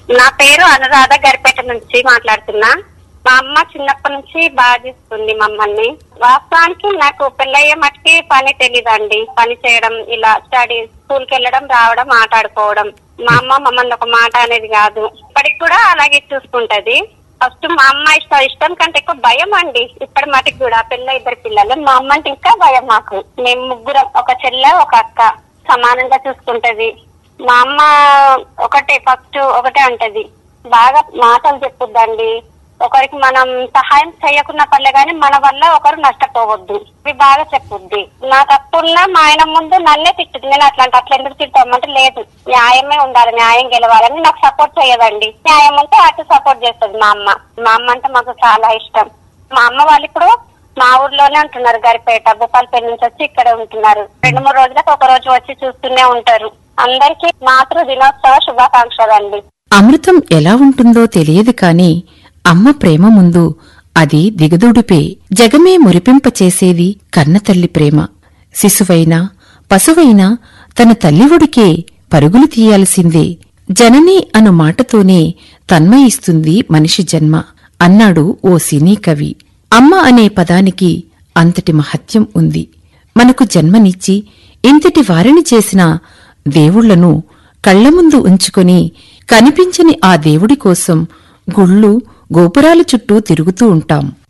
నా పేరు అనురాధ, గరిపేట నుంచి మాట్లాడుతున్నా. మా అమ్మ చిన్నప్పటి నుంచి బాగా చూస్తుంది మమ్మల్ని. వాస్తవానికి నాకు పెళ్ళయ్యే మట్టికి పని తెలీదండి. పని చేయడం, ఇలా స్టడీ, స్కూల్ కి వెళ్ళడం, రావడం, ఆటాడుకోవడం. మా అమ్మ మమ్మల్ని ఒక మాట అనేది కాదు, ఇప్పటికి కూడా అలాగే చూసుకుంటది. ఫస్ట్ మా అమ్మ ఇష్టం కంటే ఎక్కువ భయం అండి. ఇప్పటి మటుకు కూడా పిల్ల 2 పిల్లలు, మా అమ్మ అంటే ఇంకా భయం మాకు. మేము ముగ్గురం, ఒక చెల్లె ఒక అక్క, సమానంగా చూసుకుంటది. మా అమ్మ ఫస్ట్ ఒకటే అంటది, బాగా మాటలు చెప్పుద్దండి. ఒకరికి మనం సహాయం చేయకున్నా పర్లే గానీ మన వల్ల ఒకరు నష్టపోవద్దు, ఇవి బాగా చెప్పుద్ది. నా తప్పున్నా మా ఆయన ముందు నన్నే తిట్టుద్ది. నేను అట్లా ఎందుకు తిట్టామంటే, లేదు న్యాయమే ఉండాలి, న్యాయం గెలవాలని. నాకు సపోర్ట్ చేయదండి. న్యాయం ఉంటే అటు సపోర్ట్ చేస్తుంది మా అమ్మ. మా అమ్మ అంటే మాకు చాలా ఇష్టం. మా అమ్మ వాళ్ళు ఇప్పుడు మా ఊర్లోనే ఉంటున్నారు, గరిపేట, భూపాలపల్లి నుంచి వచ్చి ఇక్కడే ఉంటున్నారు. 2-3 రోజులకు ఒక రోజు వచ్చి చూస్తూనే ఉంటారు. అందరికీ మాతృ దినోత్సవ శుభాకాంక్షలు అండి. అమృతం ఎలా ఉంటుందో తెలియదు కాని అమ్మ ప్రేమ ముందు అది దిగదుడిపే. జగమే మురిపింపచేసేది కన్నతల్లి ప్రేమ. శిశువైనా పశువైనా తన తల్లిఒడికే పరుగులు తీయాల్సిందే. జనని అను మాటతోనే తన్మయిస్తుంది మనిషి జన్మ అన్నాడు ఓ సినీ కవి. అమ్మ అనే పదానికి అంతటి మహత్యం ఉంది. మనకు జన్మనిచ్చి ఇంతటి వారిని చేసిన దేవుళ్లను కళ్లముందు ఉంచుకొని కనిపించని ఆ దేవుడి కోసం గుళ్ళు, గోపురాల చుట్టూ తిరుగుతూ ఉంటాం.